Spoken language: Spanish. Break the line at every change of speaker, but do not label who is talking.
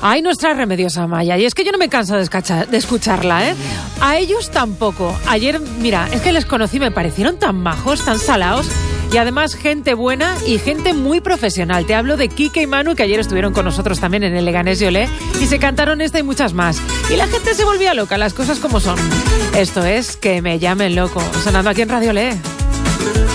Ay, nuestra Remedios Amaya. Y es que yo no me canso de escucharla, ¿eh? A ellos tampoco. Ayer, mira, es que les conocí, me parecieron tan majos, tan salados. Y además gente buena y gente muy profesional. Te hablo de Quique y Manu, que ayer estuvieron con nosotros también en el Leganés de Olé, y se cantaron esta y muchas más. Y la gente se volvía loca, las cosas como son. Esto es Que me llamen loco, sonando aquí en Radio Olé.